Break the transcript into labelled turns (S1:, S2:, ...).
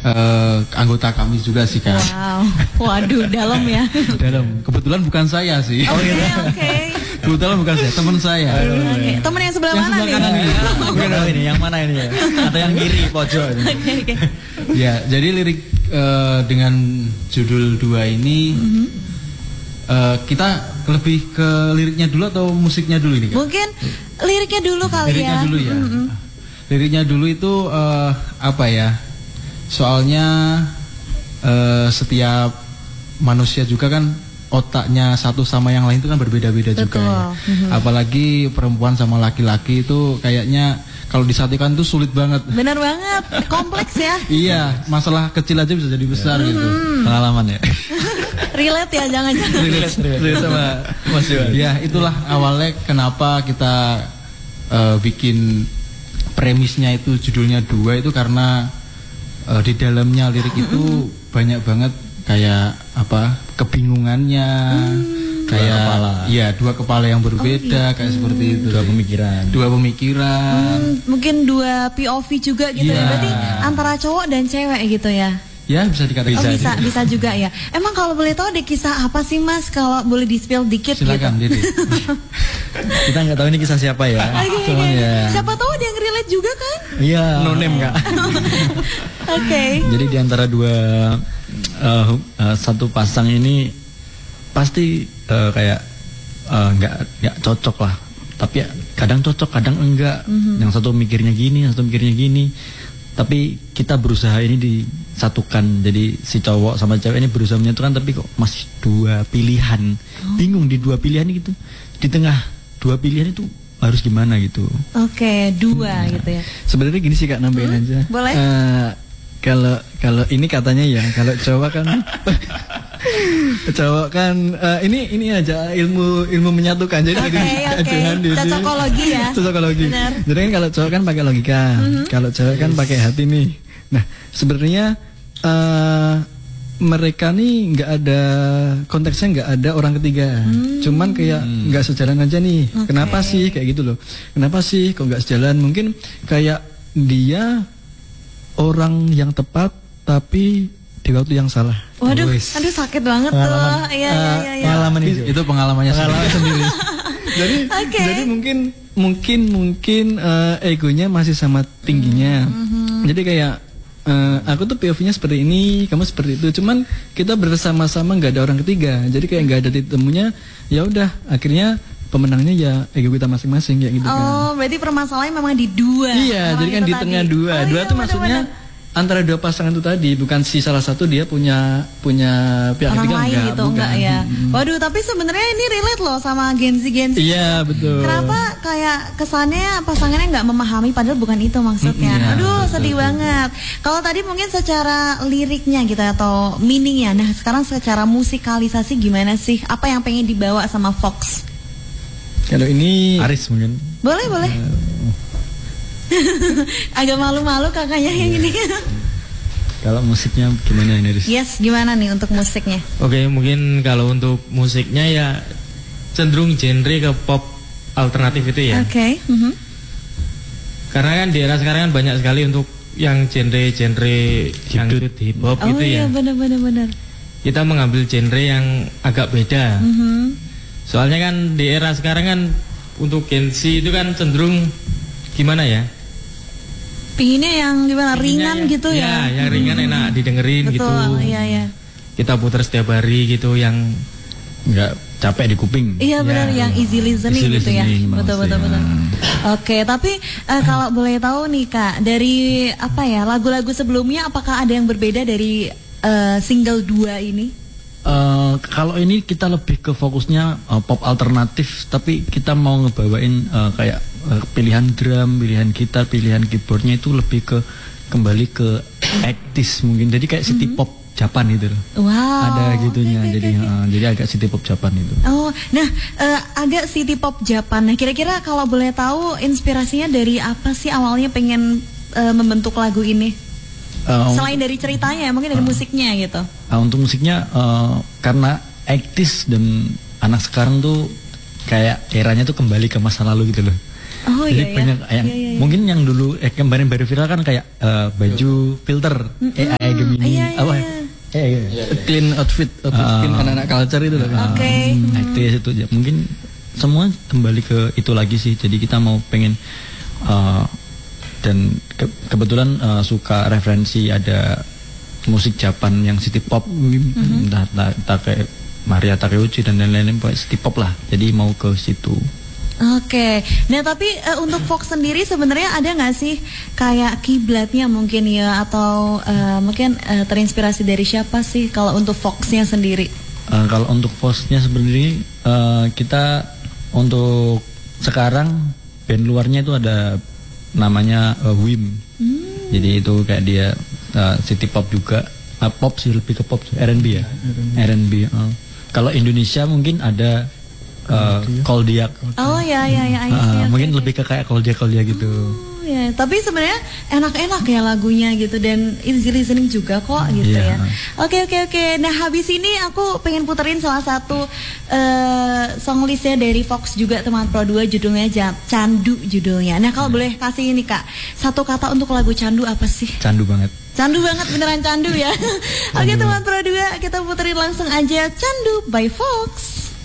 S1: anggota kami juga sih Kak.
S2: Wow, waduh dalam ya.
S1: Dalam. Kebetulan bukan saya sih.
S2: Oke.
S1: Kebetulan bukan saya, teman saya.
S2: Oke. Temen yang sebelah mana nih?
S3: Bukan ini, yang mana ini ya? Atau yang kiri pojok ini?
S2: Oke.
S1: Ya, jadi lirik dengan judul 2 ini kita lebih ke liriknya dulu atau musiknya dulu ini Kak?
S2: Mungkin liriknya dulu kali
S1: liriknya
S2: ya.
S1: Dulu ya. Liriknya dulu itu apa ya? Soalnya setiap manusia juga kan otaknya satu sama yang lain itu kan berbeda-beda juga ya. Apalagi perempuan sama laki-laki itu kayaknya kalau disatukan tuh sulit banget.
S2: Benar banget, kompleks ya.
S1: Iya, masalah kecil aja bisa jadi besar gitu.
S3: Pengalaman ya.
S2: Relate ya, jangan-jangan.
S3: Relate sama Mas Yohan.
S1: Ya, itulah awalnya kenapa kita bikin premisnya itu judulnya 2 itu karena di dalamnya lirik itu banyak banget kayak apa kebingungannya, kayak iya dua kepala yang berbeda kayak seperti itu. Dua pemikiran.
S2: Mungkin 2 POV juga gitu ya. Berarti antara cowok dan cewek gitu ya.
S1: Ya bisa dikatakan.
S2: Bisa juga ya. Emang kalau boleh tahu ada kisah apa sih Mas? Kalau boleh di-spill dikit.
S1: Silakan,
S2: gitu.
S1: Dede.
S3: Kita nggak tahu ini kisah siapa ya. Cuman ya.
S2: Siapa tahu ada yang relate juga kan?
S3: Iya. No name Kak.
S2: Oke.
S3: Jadi di antara satu pasang ini pasti kayak nggak cocok lah. Tapi ya, kadang cocok, kadang enggak. Yang satu mikirnya gini, yang satu mikirnya gini. Tapi kita berusaha ini disatukan. Jadi si cowok sama cewek ini berusaha menyatukan, tapi kok masih 2 pilihan. Bingung di 2 pilihan gitu. Di tengah 2 pilihan itu harus gimana gitu.
S2: Oke, 2 gitu ya.
S4: Sebenarnya gini sih Kak, nambahin aja.
S2: Boleh.
S4: Kalau ini katanya ya, kalau cowok kan ini aja ilmu menyatukan. Jadi
S2: cocokologi ya.
S4: Cocokologi. Jadi kan kalau cowok kan pakai logika, kalau cewek kan pakai hati nih. Nah, sebenarnya mereka nih nggak ada konteksnya, nggak ada orang ketiga. Cuman kayak nggak sejalan aja nih. Kenapa sih kayak gitu loh? Kenapa sih kok nggak sejalan? Mungkin kayak dia orang yang tepat tapi di waktu yang salah.
S2: Waduh, aduh sakit banget tuh. Iya.
S4: Pengalaman
S1: itu pengalamannya
S4: sendiri. Jadi mungkin egonya masih sama tingginya. Jadi kayak aku tuh POV-nya seperti ini, kamu seperti itu. Cuman kita bersama-sama nggak ada orang ketiga. Jadi kayak nggak ada titik temunya. Ya udah, akhirnya pemenangnya ya ego kita masing-masing kayak gitu kan.
S2: Oh, berarti permasalahannya memang di 2.
S4: Iya, jadi kan di tengah 2. 2 tuh maksudnya antara 2 pasangan itu tadi, bukan si salah satu dia punya pihak
S2: orang
S4: ketiga
S2: lain
S4: enggak,
S2: gitu, enggak ya. Waduh, tapi sebenarnya ini relate loh sama Gen Z.
S4: Iya, betul.
S2: Kenapa kayak kesannya pasangannya nggak memahami padahal bukan itu maksudnya.
S4: Iya,
S2: aduh,
S4: betul,
S2: sedih banget. Kalau tadi mungkin secara liriknya gitu atau meaningnya. Nah, sekarang secara musikalisasi gimana sih? Apa yang pengen dibawa sama Fox?
S4: Kalau ini
S3: Aris mungkin.
S2: Boleh. Agak malu-malu kakaknya yang ini.
S3: Kalau musiknya gimana ini, Aris?
S2: Yes, gimana nih untuk musiknya?
S5: Oke, mungkin kalau untuk musiknya ya cenderung genre ke pop alternatif itu ya.
S2: Oke.
S5: Karena kan di era sekarang kan banyak sekali untuk yang genre dangdut, hip hop gitu ya.
S2: Oh iya, benar.
S5: Kita mengambil genre yang agak beda. Soalnya kan di era sekarang kan untuk Gen Z itu kan cenderung gimana ya?
S2: Pinginnya yang gimana? Ringan gitu ya?
S5: Ya, yang ringan enak didengerin.
S2: Betul,
S5: gitu.
S2: Iya.
S5: Kita putar setiap hari gitu yang
S3: nggak capek di kuping.
S2: Iya benar, yang easy listening gitu ya. Betul. Oke, tapi kalau boleh tahu nih Kak, dari apa ya lagu-lagu sebelumnya, apakah ada yang berbeda dari single 2 ini?
S3: Kalau ini kita lebih ke fokusnya pop alternatif, tapi kita mau ngebawain kayak pilihan drum, pilihan gitar, pilihan keyboardnya itu lebih ke kembali ke 80s mungkin. Jadi kayak city pop Japan gitu loh.
S2: Wow.
S3: Ada gitunya. Jadi agak city pop Japan itu.
S2: Oh, nah agak city pop Japan. Nah, kira-kira kalau boleh tahu inspirasinya dari apa sih awalnya pengen membentuk lagu ini? Selain dari ceritanya, mungkin dari musiknya gitu.
S3: Untuk musiknya karena 80s dan anak sekarang tuh kayak eranya tuh kembali ke masa lalu gitu loh.
S2: Oh,
S3: Jadi
S2: iya,
S3: banyak yang
S2: iya.
S3: mungkin yang dulu kemarin baru viral kan kayak baju filter AI Gemini
S2: Iya,
S3: apa?
S2: iya.
S4: Clean outfit clean anak-anak culture itu loh.
S2: Oke.
S3: Aktif itu ya. Mungkin semua kembali ke itu lagi sih. Jadi kita mau pengen dan kebetulan suka referensi ada musik Japan yang city pop, entah kayak Maria Takeuchi dan lain-lain, pokoknya city pop lah. Jadi mau ke situ.
S2: Oke, nah tapi untuk Fox sendiri sebenarnya ada nggak sih kayak kiblatnya mungkin ya, atau mungkin terinspirasi dari siapa sih kalau untuk Fox-nya sendiri?
S3: Kalau untuk Fox-nya sebenarnya kita untuk sekarang band luarnya itu ada namanya Wim. Jadi itu kayak dia city pop juga, pop sih, lebih ke pop, R&B ya, R&B. Kalau Indonesia mungkin ada Koldiak.
S2: Oh ya.
S3: Mungkin lebih ke kayak Koldiak gitu.
S2: Oh ya, tapi sebenarnya enak-enak ya lagunya gitu, dan easy listening juga kok gitu ya. Oke. Nah habis ini aku pengen puterin salah satu song listnya dari Fox juga teman Pro 2, judulnya Candu judulnya. Nah kalau boleh kasih ini Kak, satu kata untuk lagu Candu apa sih?
S3: Candu banget.
S2: Candu banget, beneran candu ya. Oke teman Pro 2, kita puterin langsung aja Candu by Fox.